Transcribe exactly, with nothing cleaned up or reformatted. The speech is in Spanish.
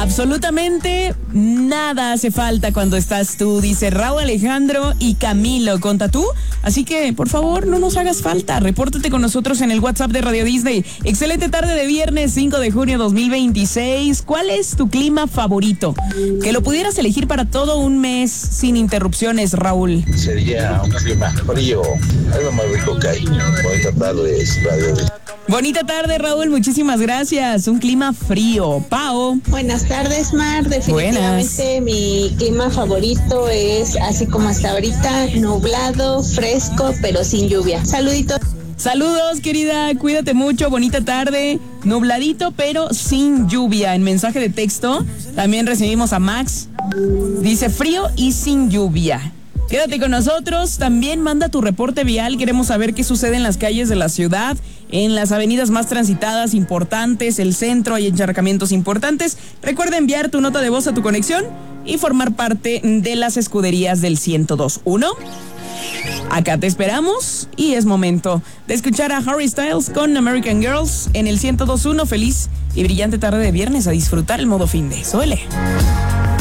Absolutamente nada hace falta cuando estás tú, dice Raúl Alejandro y Camilo con Tatú. Así que, por favor, no nos hagas falta. Repórtate con nosotros en el WhatsApp de Radio Disney. Excelente tarde de viernes cinco de junio dos mil veintiséis. ¿Cuál es tu clima favorito? Que lo pudieras elegir para todo un mes sin interrupciones, Raúl. Sería un clima frío, algo más rico que hay. Bonita tarde, Radio Disney. Bonita tarde, Raúl, muchísimas gracias. Un clima frío. Pao. Buenas tardes, Mar. Definitivamente Buenas. Mi clima favorito es así como hasta ahorita, nublado, fresco, pero sin lluvia. Saluditos. Saludos, querida, cuídate mucho, bonita tarde, nubladito pero sin lluvia. En mensaje de texto también recibimos a Max, dice frío y sin lluvia. Quédate con nosotros, también manda tu reporte vial, queremos saber qué sucede en las calles de la ciudad, en las avenidas más transitadas importantes, el centro, hay encharcamientos importantes. Recuerda enviar tu nota de voz a tu conexión y formar parte de las escuderías del ciento dos punto uno. Acá te esperamos y es momento de escuchar a Harry Styles con American Girls en el ciento dos punto uno. Feliz y brillante tarde de viernes, a disfrutar el modo fin de. Suele.